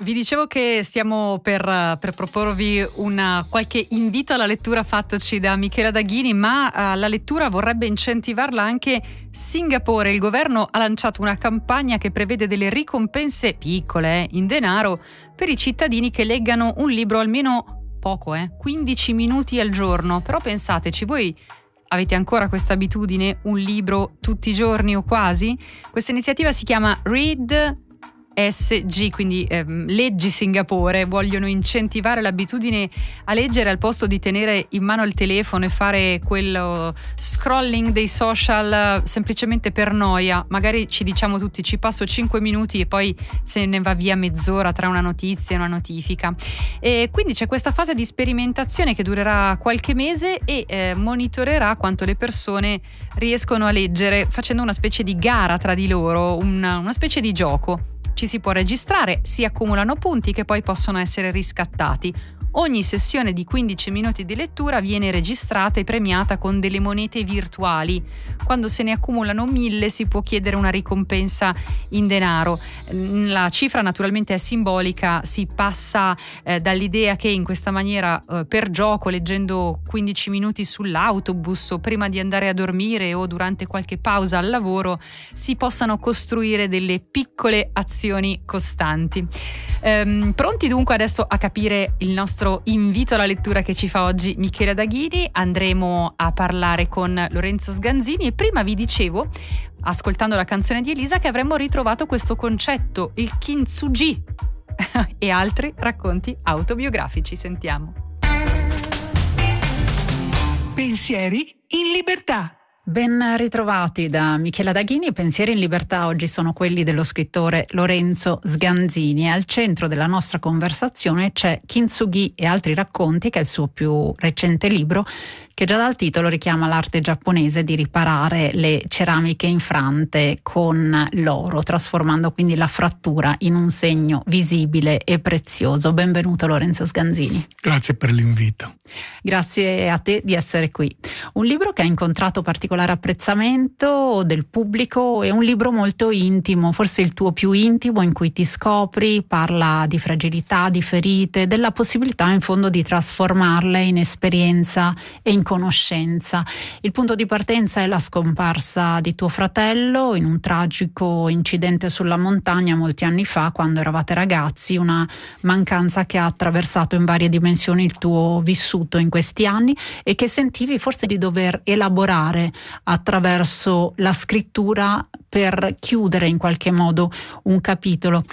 Vi dicevo che stiamo per proporvi qualche invito alla lettura fattoci da Michela Daghini, ma la lettura vorrebbe incentivarla anche Singapore. Il governo ha lanciato una campagna che prevede delle ricompense piccole in denaro per i cittadini che leggano un libro almeno 15 minuti al giorno. Però pensateci, voi avete ancora questa abitudine? Un libro tutti i giorni o quasi? Questa iniziativa si chiama Read SG, quindi Leggi Singapore. Vogliono incentivare l'abitudine a leggere al posto di tenere in mano il telefono e fare quello scrolling dei social semplicemente per noia. Magari ci diciamo tutti: ci passo 5 minuti e poi se ne va via mezz'ora tra una notizia e una notifica. E quindi c'è questa fase di sperimentazione che durerà qualche mese e monitorerà quanto le persone riescono a leggere, facendo una specie di gara tra di loro, una specie di gioco. Ci si può registrare, si accumulano punti che poi possono essere riscattati. Ogni sessione di 15 minuti di lettura viene registrata e premiata con delle monete virtuali. Quando se ne accumulano 1000 si può chiedere una ricompensa in denaro. La cifra naturalmente è simbolica, si passa dall'idea che in questa maniera per gioco, leggendo 15 minuti sull'autobus o prima di andare a dormire o durante qualche pausa al lavoro, si possano costruire delle piccole azioni costanti. Pronti dunque adesso a capire il nostro invito alla lettura che ci fa oggi Michela Daghini? Andremo a parlare con Lorenzo Sganzini e prima vi dicevo, ascoltando la canzone di Elisa, che avremmo ritrovato questo concetto, il kintsugi e altri racconti autobiografici. Sentiamo. Pensieri in libertà. Ben ritrovati da Michela Daghini. Pensieri in libertà oggi sono quelli dello scrittore Lorenzo Sganzini e al centro della nostra conversazione c'è Kintsugi e altri racconti, che è il suo più recente libro, che già dal titolo richiama l'arte giapponese di riparare le ceramiche infrante con l'oro, trasformando quindi la frattura in un segno visibile e prezioso. Benvenuto Lorenzo Sganzini. Grazie per l'invito. Grazie a te di essere qui. Un libro che ha incontrato particolare apprezzamento del pubblico, è un libro molto intimo, forse il tuo più intimo, in cui ti scopri, parla di fragilità, di ferite, della possibilità in fondo di trasformarle in esperienza e in conoscenza. Il punto di partenza è la scomparsa di tuo fratello in un tragico incidente sulla montagna molti anni fa, quando eravate ragazzi, una mancanza che ha attraversato in varie dimensioni il tuo vissuto in questi anni e che sentivi forse di dover elaborare attraverso la scrittura per chiudere in qualche modo un capitolo.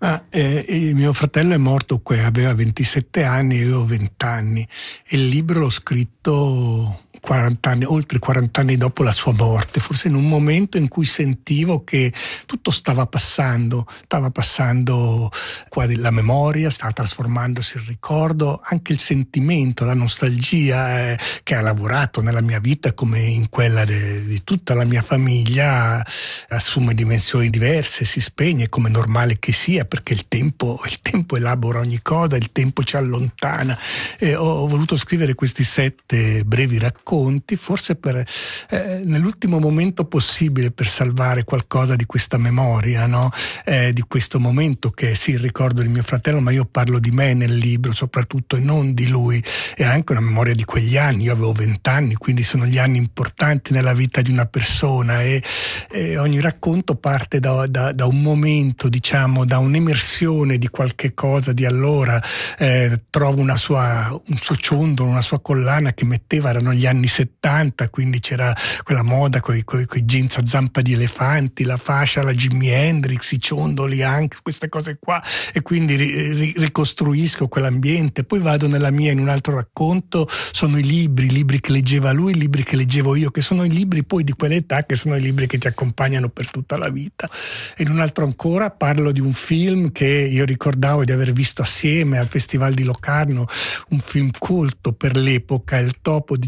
Mio fratello è morto, aveva 27 anni e io ho 20 anni e il libro l'ho scritto 40 anni, oltre 40 anni dopo la sua morte, forse in un momento in cui sentivo che tutto stava passando qua la memoria, stava trasformandosi il ricordo, anche il sentimento, la nostalgia che ha lavorato nella mia vita come in quella di tutta la mia famiglia, assume dimensioni diverse, si spegne, come normale che sia, perché il tempo elabora ogni cosa, il tempo ci allontana. Ho voluto scrivere questi 7 brevi racconti, forse nell'ultimo momento possibile, per salvare qualcosa di questa memoria, no? Di questo momento che sì, il ricordo del mio fratello, ma io parlo di me nel libro soprattutto e non di lui, e anche una memoria di quegli anni. Io avevo 20 anni, quindi sono gli anni importanti nella vita di una persona e ogni racconto parte da un momento, diciamo, da un'emersione di qualche cosa di allora. Trovo un suo ciondolo, una sua collana che metteva, erano gli anni 70, quindi c'era quella moda coi jeans a zampa di elefanti, la fascia alla Jimi Hendrix, i ciondoli, anche queste cose qua, e quindi ricostruisco quell'ambiente. Poi vado in un altro racconto, sono i libri che leggeva lui, i libri che leggevo io, che sono i libri poi di quell'età, che sono i libri che ti accompagnano per tutta la vita. E in un altro ancora parlo di un film che io ricordavo di aver visto assieme al Festival di Locarno, un film culto per l'epoca, Il topo di Jodorowsky,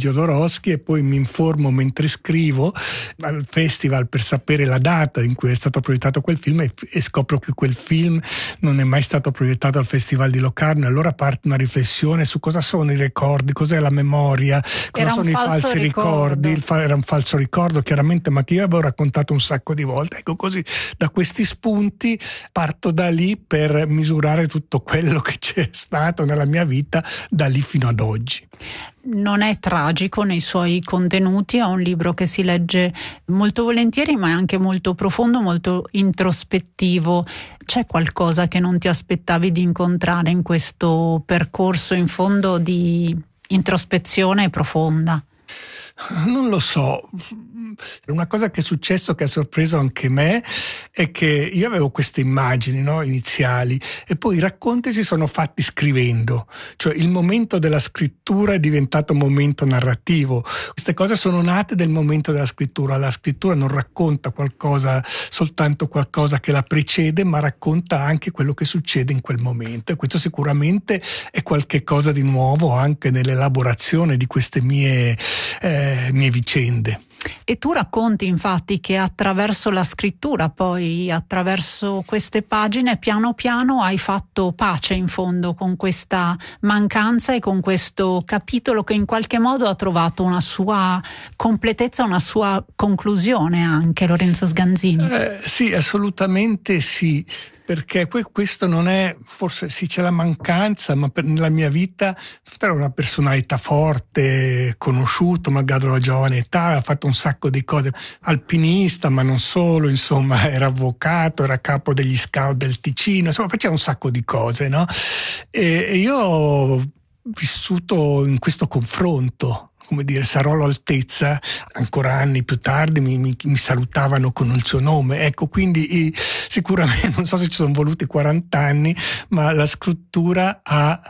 chioschi e poi mi informo mentre scrivo al festival per sapere la data in cui è stato proiettato quel film e scopro che quel film non è mai stato proiettato al Festival di Locarno. Allora parte una riflessione su cosa sono i ricordi, cos'è la memoria, cosa sono i falsi ricordi. Era un falso ricordo chiaramente, ma che io avevo raccontato un sacco di volte. Ecco, così da questi spunti parto da lì per misurare tutto quello che c'è stato nella mia vita da lì fino ad oggi. Non è tragico nei suoi contenuti, è un libro che si legge molto volentieri, ma è anche molto profondo, molto introspettivo. C'è qualcosa che non ti aspettavi di incontrare in questo percorso in fondo di introspezione profonda? Non lo so. Una cosa che è successo, che ha sorpreso anche me, è che io avevo queste immagini, no, iniziali, e poi i racconti si sono fatti scrivendo, cioè il momento della scrittura è diventato un momento narrativo. Queste cose sono nate del momento della scrittura. La scrittura non racconta qualcosa, soltanto qualcosa che la precede, ma racconta anche quello che succede in quel momento, e questo sicuramente è qualche cosa di nuovo anche nell'elaborazione di queste mie vicende. E tu racconti infatti che attraverso la scrittura, poi attraverso queste pagine, piano piano hai fatto pace in fondo con questa mancanza e con questo capitolo che in qualche modo ha trovato una sua completezza, una sua conclusione anche, Lorenzo Sganzini. Sì, assolutamente sì. Perché questo non è, forse sì c'è la mancanza, ma nella mia vita era una personalità forte, conosciuto magari alla giovane età, ha fatto un sacco di cose, alpinista ma non solo, insomma era avvocato, era capo degli scout del Ticino, insomma faceva un sacco di cose, no? E io ho vissuto in questo confronto. Come dire, sarò all'altezza. Ancora anni più tardi mi salutavano con il suo nome. Ecco, quindi sicuramente non so se ci sono voluti 40 anni, ma la scrittura ha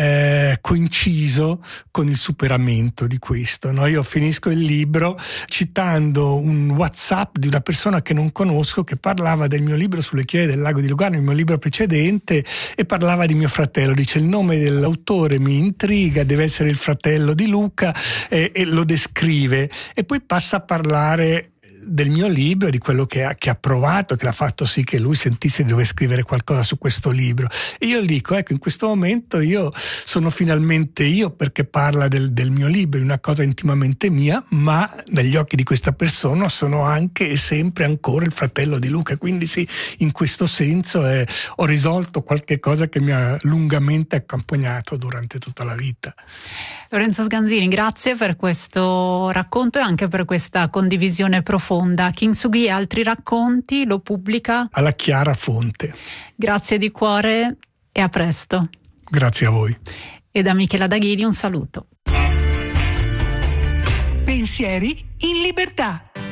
coinciso con il superamento di questo, no? Io finisco il libro citando un WhatsApp di una persona che non conosco, che parlava del mio libro Sulle chiaie del lago di Lugano, il mio libro precedente, e parlava di mio fratello. Dice: il nome dell'autore mi intriga, deve essere il fratello di Luca. E lo descrive, e poi passa a parlare del mio libro, di quello che ha provato, che ha fatto sì che lui sentisse di dover scrivere qualcosa su questo libro. E io dico, ecco, in questo momento io sono finalmente io, perché parla del mio libro, di una cosa intimamente mia, ma negli occhi di questa persona sono anche e sempre ancora il fratello di Luca. Quindi sì, in questo senso ho risolto qualche cosa che mi ha lungamente accompagnato durante tutta la vita. Lorenzo Sganzini, grazie per questo racconto e anche per questa condivisione profonda. Kintsugi e altri racconti lo pubblica alla Chiara Fonte. Grazie di cuore e a presto. Grazie a voi. E da Michela Daghini un saluto. Pensieri in libertà.